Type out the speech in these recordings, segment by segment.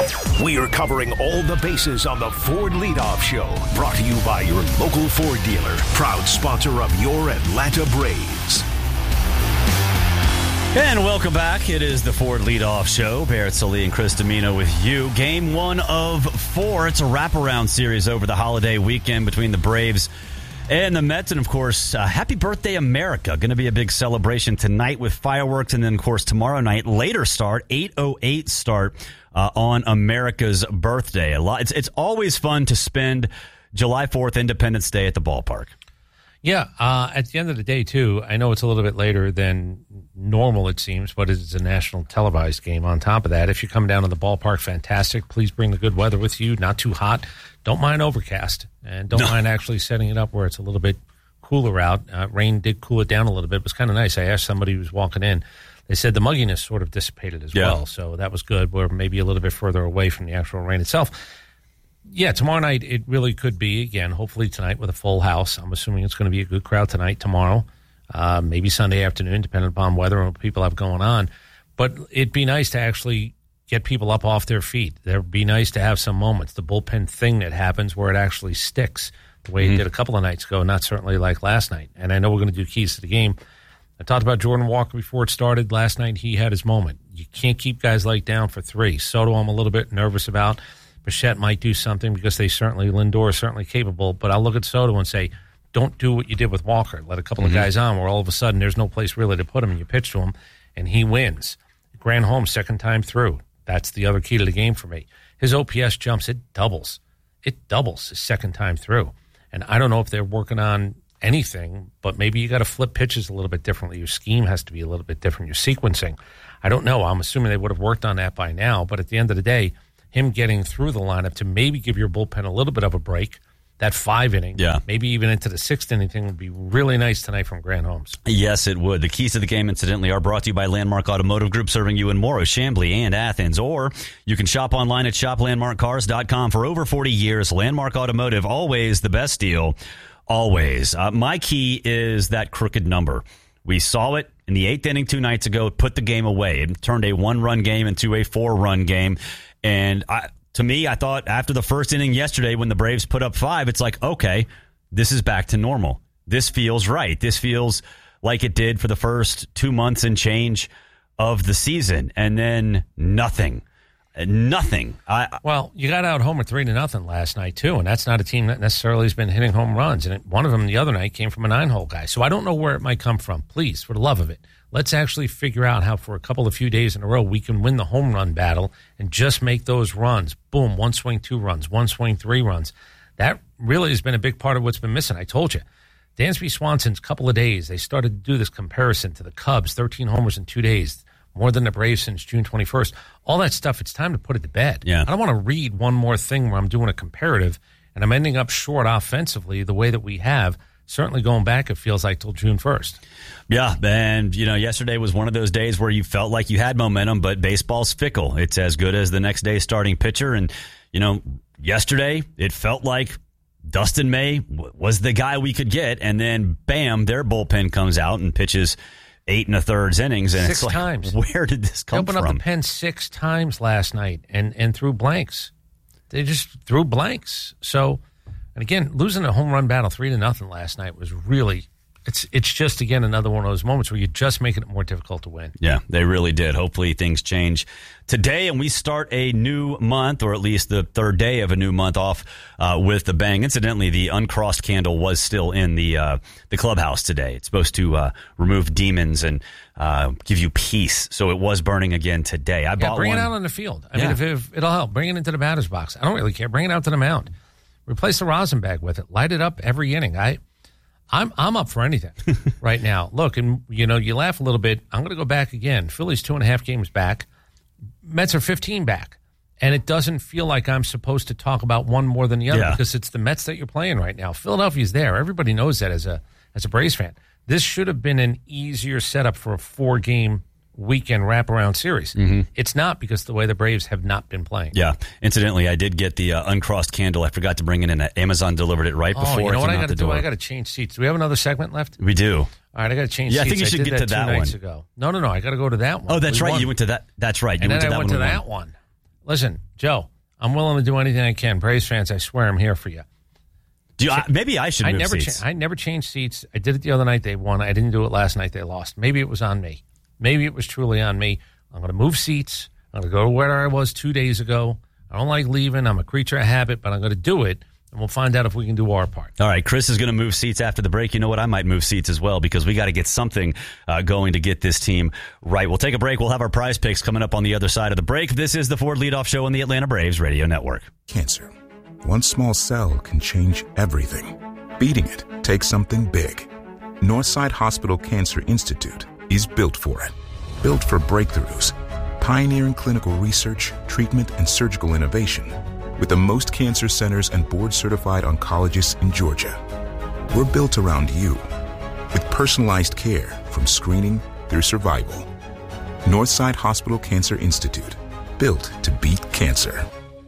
We are covering all the bases on the Ford Leadoff Show. Brought to you by your local Ford dealer. Proud sponsor of your Atlanta Braves. And welcome back. It is the Ford Leadoff Show. Barrett Sully and Chris Domino with you. Game 1 of 4. It's a wraparound series over the holiday weekend between the Braves and the Mets. And, of course, happy birthday, America. Going to be a big celebration tonight with fireworks. And then, of course, tomorrow night, later start, 8:08 start on America's birthday. It's always fun to spend July 4th, Independence Day at the ballpark. Yeah, at the end of the day, too, I know it's a little bit later than normal, it seems, but it's a national televised game on top of that. If you come down to the ballpark, fantastic. Please bring the good weather with you, not too hot. Don't mind overcast, and don't mind actually setting it up where it's a little bit cooler out. Rain did cool it down a little bit. It was kind of nice. I asked somebody who was walking in. They said the mugginess sort of dissipated as well, so that was good. We're maybe a little bit further away from the actual rain itself. Yeah, tomorrow night it really could be, again, hopefully tonight with a full house. I'm assuming it's going to be a good crowd tonight, tomorrow, maybe Sunday afternoon, depending upon weather and what people have going on. But it'd be nice to actually get people up off their feet. It'd be nice to have some moments. The bullpen thing that happens where it actually sticks, the way it did a couple of nights ago, not certainly like last night. And I know we're going to do keys to the game. I talked about Jordan Walker before it started. Last night he had his moment. You can't keep guys like down for 3. Soto I'm a little bit nervous about. Bichette might do something because Lindor is certainly capable, but I'll look at Soto and say, don't do what you did with Walker. Let a couple of guys on where all of a sudden there's no place really to put him, and you pitch to him, and he wins. Granholm, second time through. That's the other key to the game for me. His OPS jumps, it doubles. It doubles his second time through. And I don't know if they're working on anything, but maybe you got to flip pitches a little bit differently. Your scheme has to be a little bit different. Your sequencing. I don't know. I'm assuming they would have worked on that by now, but at the end of the day, him getting through the lineup to maybe give your bullpen a little bit of a break, that 5 inning, maybe even into the 6th inning thing would be really nice tonight from Grant Holmes. Yes, it would. The keys to the game, incidentally, are brought to you by Landmark Automotive Group, serving you in Morrow, Chamblee, and Athens. Or you can shop online at shoplandmarkcars.com. For over 40 years, Landmark Automotive, always the best deal, always. My key is that crooked number. We saw it in the 8th inning 2 nights ago. It put the game away. It turned a 1-run game into a 4-run game. And to me, I thought after the first inning yesterday when the Braves put up 5, it's like, okay, this is back to normal. This feels right. This feels like it did for the first 2 months and change of the season. And then nothing. Well, you got out homer 3-0 last night, too, and that's not a team that necessarily has been hitting home runs. And one of them the other night came from a 9-hole guy. So I don't know where it might come from. Please, for the love of it, let's actually figure out how for a couple of few days in a row we can win the home run battle and just make those runs. Boom, 1 swing, 2 runs, 1 swing, 3 runs. That really has been a big part of what's been missing. I told you. Dansby Swanson's couple of days, they started to do this comparison to the Cubs, 13 homers in 2 days, more than the Braves since June 21st. All that stuff, it's time to put it to bed. Yeah. I don't want to read one more thing where I'm doing a comparative and I'm ending up short offensively the way that we have. Certainly going back, it feels like till June 1st. Yeah, and, yesterday was one of those days where you felt like you had momentum, but baseball's fickle. It's as good as the next day's starting pitcher. And, yesterday it felt like Dustin May was the guy we could get, and then, bam, their bullpen comes out and pitches 8 1/3 innings. And 6 it's like, times. Where did this come from? They opened up the pen 6 times last night and threw blanks. They just threw blanks. So, and again, losing a home run battle 3-0 last night was really, it's just, again, another one of those moments where you're just making it more difficult to win. Yeah, they really did. Hopefully things change today and we start a new month, or at least the 3rd day of a new month off with the bang. Incidentally, the uncrossed candle was still in the clubhouse today. It's supposed to remove demons and give you peace. So it was burning again today. I bought bring one. It out on the field. I mean, if it'll help, bring it into the batter's box. I don't really care. Bring it out to the mound. Replace the rosin bag with it. Light it up every inning. I'm up for anything right now. Look, and you laugh a little bit. I'm going to go back again. Phillies 2.5 games back. Mets are 15 back. And it doesn't feel like I'm supposed to talk about one more than the other because it's the Mets that you're playing right now. Philadelphia's there. Everybody knows that as a Braves fan. This should have been an easier setup for a 4-game weekend wraparound series. Mm-hmm. It's not, because the way the Braves have not been playing. Yeah. Incidentally, I did get the uncrossed candle. I forgot to bring it in. Amazon delivered it right before. You know what I got to do? Door. I got to change seats. Do we have another segment left? We do. All right, I got to change seats. I think you should get to that 2 nights one. ago. No. I got to go to that one. Oh, that's right. You went to that. That's right. And then I went to that one. Listen, Joe, I'm willing to do anything I can. Braves fans, I swear I'm here for you. Maybe I should move seats. I never changed seats. I did it the other night. They won. I didn't do it last night. They lost. Maybe it was on me. Maybe it was truly on me. I'm going to move seats. I'm going to go to where I was 2 days ago. I don't like leaving. I'm a creature of habit, but I'm going to do it, and we'll find out if we can do our part. All right, Chris is going to move seats after the break. You know what? I might move seats as well because we got to get something going to get this team right. We'll take a break. We'll have our prize picks coming up on the other side of the break. This is the Ford Leadoff Show on the Atlanta Braves Radio Network. Cancer. One small cell can change everything. Beating it takes something big. Northside Hospital Cancer Institute is built for it. Built for breakthroughs. Pioneering clinical research, treatment, and surgical innovation with the most cancer centers and board-certified oncologists in Georgia. We're built around you with personalized care from screening through survival. Northside Hospital Cancer Institute, built to beat cancer.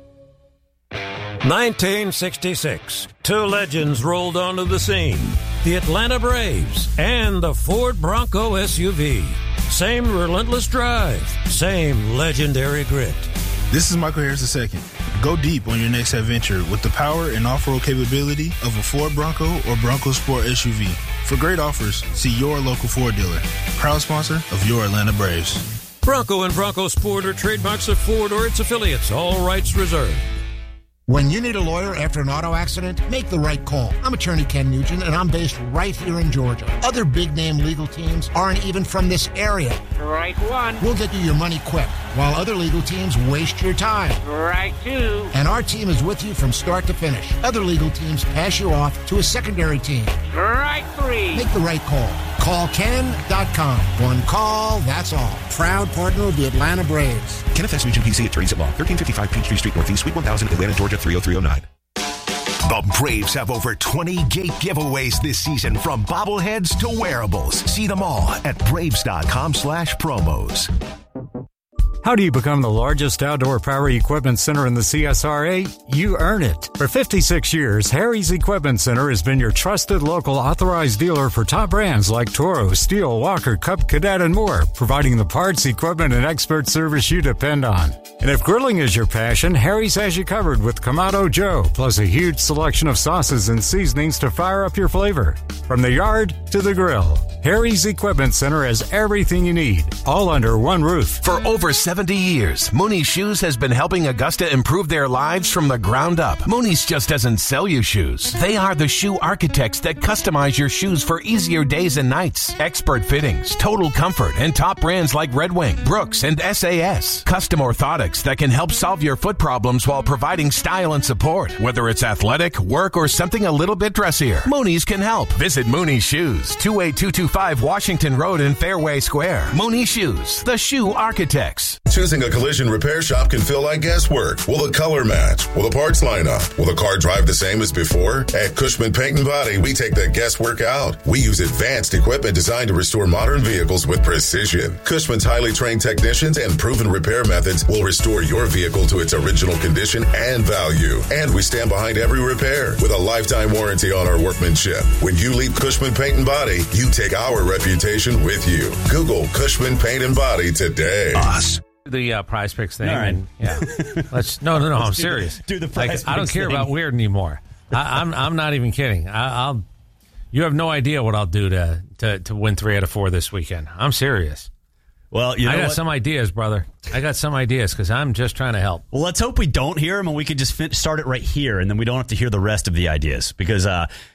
1966, two legends rolled onto the scene. The Atlanta Braves and the Ford Bronco SUV. Same relentless drive, same legendary grit. This is Michael Harris II. Go deep on your next adventure with the power and off-road capability of a Ford Bronco or Bronco Sport SUV. For great offers, see your local Ford dealer. Proud sponsor of your Atlanta Braves. Bronco and Bronco Sport are trademarks of Ford or its affiliates. All rights reserved. When you need a lawyer after an auto accident, make the right call. I'm attorney Ken Nugent, and I'm based right here in Georgia. Other big-name legal teams aren't even from this area. Right one. We'll get you your money quick, while other legal teams waste your time. Right two. And our team is with you from start to finish. Other legal teams pass you off to a secondary team. Right three. Make the right call. Call Ken.com. One call, that's all. Proud partner of the Atlanta Braves. Kenneth S. Nugent, PC, Attorneys at Law, 1355 Peachtree Street Northeast, Suite 1000, Atlanta, Georgia, 30309. The Braves have over 20 gate giveaways this season, from bobbleheads to wearables. See them all at braves.com/promos. How do you become the largest outdoor power equipment center in the CSRA? You earn it. For 56 years, Harry's Equipment Center has been your trusted local authorized dealer for top brands like Toro, Steel, Walker, Cub, Cadet, and more, providing the parts, equipment, and expert service you depend on. And if grilling is your passion, Harry's has you covered with Kamado Joe, plus a huge selection of sauces and seasonings to fire up your flavor. From the yard to the grill, Harry's Equipment Center has everything you need, all under one roof. For over 70 years, Mooney's Shoes has been helping Augusta improve their lives from the ground up. Mooney's just doesn't sell you shoes. They are the shoe architects that customize your shoes for easier days and nights. Expert fittings, total comfort, and top brands like Red Wing, Brooks, and SAS. Custom orthotics that can help solve your foot problems while providing style and support. Whether it's athletic, work, or something a little bit dressier, Mooney's can help. Visit Mooney's Shoes, 28225 Washington Road in Fairway Square. Mooney's Shoes, the shoe architects. Choosing a collision repair shop can feel like guesswork. Will the color match? Will the parts line up? Will the car drive the same as before? At Cushman Paint and Body, we take the guesswork out. We use advanced equipment designed to restore modern vehicles with precision. Cushman's highly trained technicians and proven repair methods will restore your vehicle to its original condition and value. And we stand behind every repair with a lifetime warranty on our workmanship. When you leave Cushman Paint and Body, you take our reputation with you. Google Cushman Paint and Body today. Us. The prize picks thing. All right. And, yeah. No. I'm serious. Do the prize picks I don't care thing. about weird anymore. I'm not even kidding. You have no idea what I'll do to win 3 out of 4 this weekend. I'm serious. Well, you know I got what? some ideas, brother. I got some ideas because I'm just trying to help. Well, let's hope we don't hear them and we can just start it right here, and then we don't have to hear the rest of the ideas because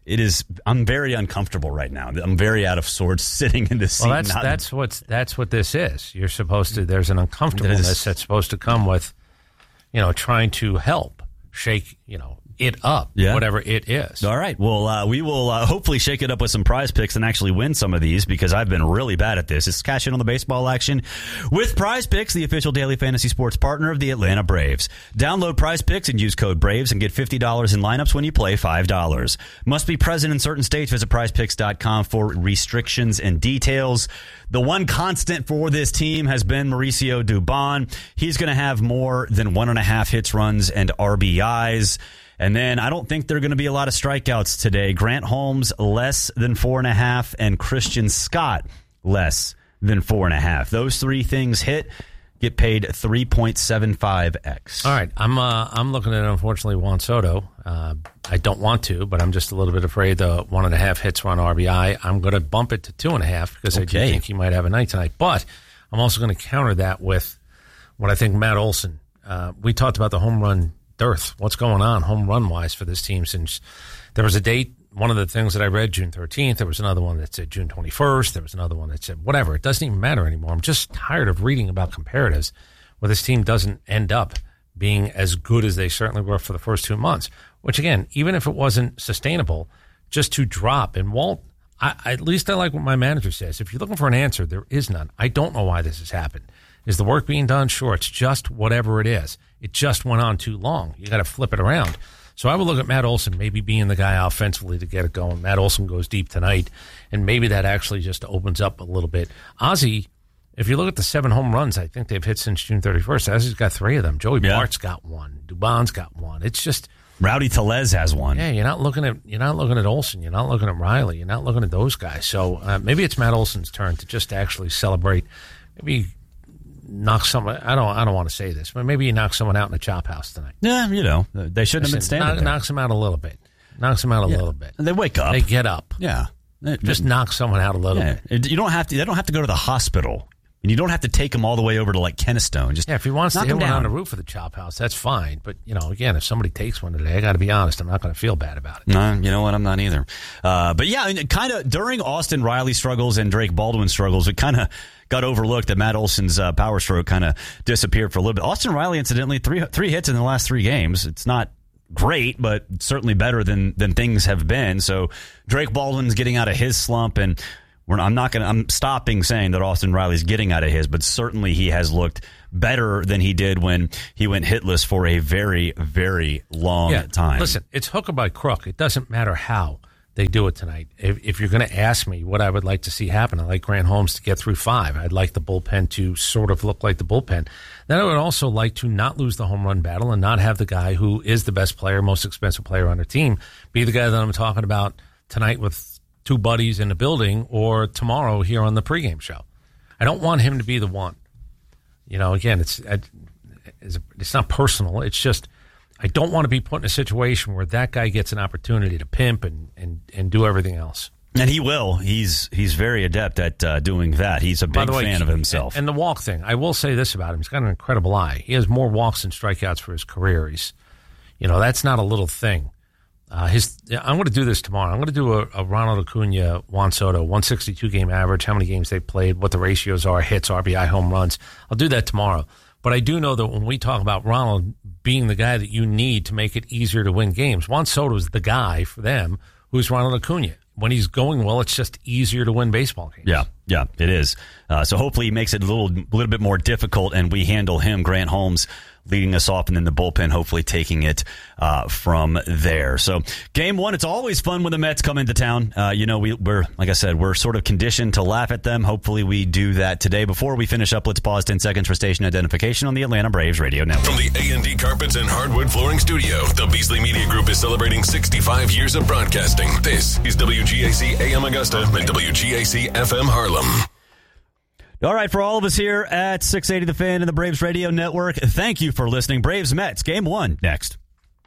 I'm very uncomfortable right now. I'm very out of sorts sitting in this seat. Well, that's what this is. You're supposed to. There's an uncomfortableness that's supposed to come with, trying to help shake, it up, whatever it is. All right. Well, we will hopefully shake it up with some prize picks and actually win some of these because I've been really bad at this. It's cash in on the baseball action with Prize Picks, the official daily fantasy sports partner of the Atlanta Braves. Download Prize Picks and use code BRAVES and get $50 in lineups when you play $5. Must be present in certain states. Visit prizepicks.com for restrictions and details. The one constant for this team has been Mauricio Dubon. He's going to have more than 1.5 hits, runs, and RBIs. And then I don't think there are going to be a lot of strikeouts today. Grant Holmes, less than 4.5, and Christian Scott, less than 4.5. Those 3 things hit. get paid 3.75x. All right, I'm looking at, unfortunately, Juan Soto. I don't want to, but I'm just a little bit afraid the 1.5 hits on RBI. I'm going to bump it to 2.5 because I do think he might have a night tonight. But I'm also going to counter that with what I think Matt Olson. We talked about the home run dearth. What's going on home run wise for this team since there was a date. One of the things that I read, June 13th, there was another one that said June 21st. There was another one that said whatever. It doesn't even matter anymore. I'm just tired of reading about comparatives where this team doesn't end up being as good as they certainly were for the first 2 months, which, again, even if it wasn't sustainable, just to drop. And Walt, at least I like what my manager says. If you're looking for an answer, there is none. I don't know why this has happened. Is the work being done? Sure, it's just whatever it is. It just went on too long. You got to flip it around. So I would look at Matt Olson maybe being the guy offensively to get it going. Matt Olson goes deep tonight, and maybe that actually just opens up a little bit. Ozzie, if you look at the 7 home runs I think they've hit since June 31st, Ozzie's got 3 of them. Joey Bart's got 1. Dubon's got 1. It's just Rowdy Tellez has 1. Yeah, you're not looking at Olson. You're not looking at Riley. You're not looking at those guys. So maybe it's Matt Olson's turn to just actually celebrate. Maybe knock someone. I don't want to say this, but maybe you knock someone out in the chop house tonight. Yeah, they shouldn't have been standing there. Knocks them out a little bit. Knocks them out a little bit. And they wake up. They get up. Yeah. Just knock someone out a little bit. You don't have to. They don't have to go to the hospital. And you don't have to take them all the way over to like Kennestone. Just if he wants to hit one on the roof of the chop house, that's fine. But again, if somebody takes one today, I got to be honest, I'm not going to feel bad about it. No, you know what? I'm not either. But yeah, kind of during Austin Riley struggles and Drake Baldwin struggles, it kind of got overlooked that Matt Olson's power stroke kind of disappeared for a little bit. Austin Riley, incidentally, three hits in the last 3 games. It's not great, but certainly better than things have been. So Drake Baldwin's getting out of his slump, and I'm stopping saying that Austin Riley's getting out of his, but certainly he has looked better than he did when he went hitless for a very, very long time. Listen, it's hook or by crook. It doesn't matter how they do it tonight. If you're going to ask me what I would like to see happen, I'd like Grant Holmes to get through 5. I'd like the bullpen to sort of look like the bullpen. Then I would also like to not lose the home run battle and not have the guy who is the best player, most expensive player on their team, be the guy that I'm talking about tonight with 2 buddies in the building or tomorrow here on the pregame show. I don't want him to be the one. Again, it's not personal. It's just I don't want to be put in a situation where that guy gets an opportunity to pimp and do everything else. And he will. He's very adept at doing that. He's a big fan of himself. And the walk thing, I will say this about him. He's got an incredible eye. He has more walks than strikeouts for his career. That's not a little thing. I'm going to do this tomorrow. I'm going to do a Ronald Acuna, Juan Soto, 162 game average, how many games they played, what the ratios are, hits, RBI, home runs. I'll do that tomorrow. But I do know that when we talk about Ronald being the guy that you need to make it easier to win games, Juan Soto is the guy for them who's Ronald Acuna. When he's going well, it's just easier to win baseball games. Yeah, it is. So hopefully he makes it a little bit more difficult, and we handle him, Grant Holmes, leading us off, and then the bullpen hopefully taking it from there. So game 1, it's always fun when the Mets come into town. We're like I said, we're sort of conditioned to laugh at them. Hopefully we do that today. Before we finish up, let's pause 10 seconds for station identification on the Atlanta Braves Radio Network. From the A&D Carpets and Hardwood Flooring Studio, the Beasley Media Group is celebrating 65 years of broadcasting. This is WGAC AM Augusta and WGAC FM Harlem. All right, for all of us here at 680 The Fan and the Braves Radio Network, thank you for listening. Braves-Mets, Game 1, next.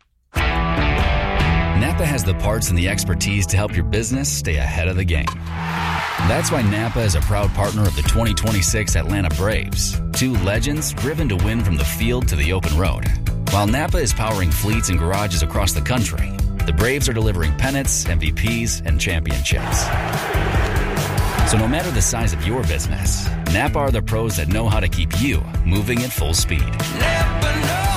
Napa has the parts and the expertise to help your business stay ahead of the game. That's why Napa is a proud partner of the 2026 Atlanta Braves, 2 legends driven to win from the field to the open road. While Napa is powering fleets and garages across the country, the Braves are delivering pennants, MVPs, and championships. So no matter the size of your business, Napa are the pros that know how to keep you moving at full speed. Napa know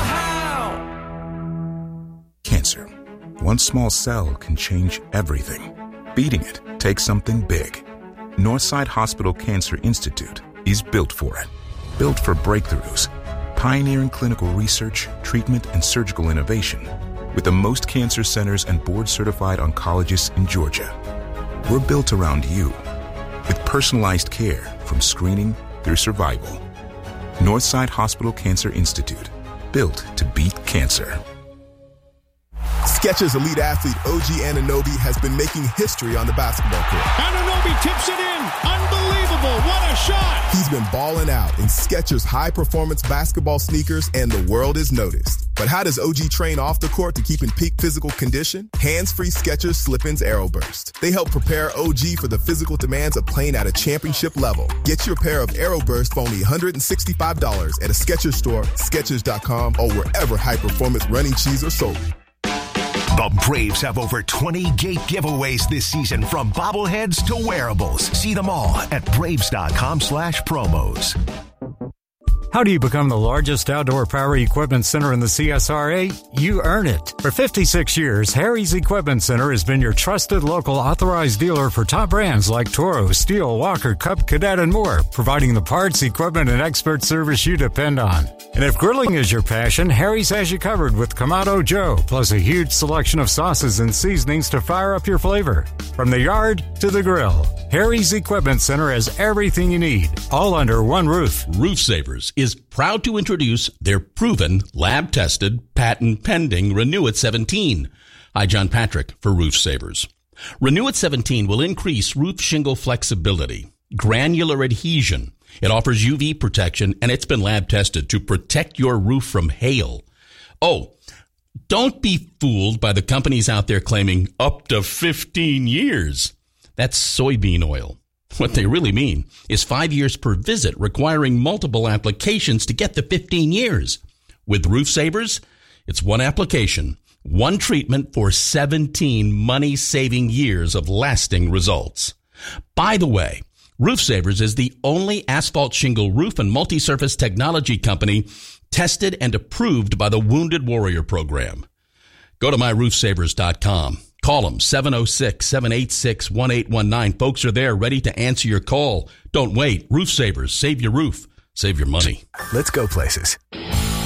how. Cancer. One small cell can change everything. Beating it takes something big. Northside Hospital Cancer Institute is built for it. Built for breakthroughs, pioneering clinical research, treatment, and surgical innovation, with the most cancer centers and board-certified oncologists in Georgia. We're built around you, with personalized care from screening through survival. Northside Hospital Cancer Institute, built to beat cancer. Skechers elite athlete OG Anunoby has been making history on the basketball court. Anunoby tips it in. Unbelievable. What a shot. He's been balling out in Skechers high-performance basketball sneakers, and the world is noticed. But how does OG train off the court to keep in peak physical condition? Hands-free Skechers Slip-ins AeroBurst. They help prepare OG for the physical demands of playing at a championship level. Get your pair of AeroBurst for only $165 at a Skechers store, Skechers.com, or wherever high-performance running shoes are sold. The Braves have over 20 gate giveaways this season, from bobbleheads to wearables. See them all at Braves.com/promos. How do you become the largest outdoor power equipment center in the CSRA? You earn it. For 56 years, Harry's Equipment Center has been your trusted local authorized dealer for top brands like Toro, Steel, Walker, Cub, Cadet, and more, providing the parts, equipment, and expert service you depend on. And if grilling is your passion, Harry's has you covered with Kamado Joe, plus a huge selection of sauces and seasonings to fire up your flavor. From the yard to the grill, Harry's Equipment Center has everything you need, all under one roof. Roof Savers is proud to introduce their proven, lab-tested, patent-pending Renew-It 17. Hi, John Patrick for Roof Savers. Renew-It 17 will increase roof shingle flexibility, granular adhesion. It offers UV protection, and it's been lab-tested to protect your roof from hail. Oh, don't be fooled by the companies out there claiming up to 15 years. That's soybean oil. What they really mean is 5 years per visit, requiring multiple applications to get the 15 years. With Roof Savers, it's one application, one treatment for 17 money-saving years of lasting results. By the way, Roof Savers is the only asphalt shingle roof and multi-surface technology company tested and approved by the Wounded Warrior Program. Go to myroofsavers.com. Call them, 706-786-1819. Folks are there ready to answer your call. Don't wait. Roof Savers. Save your roof. Save your money. Let's go places.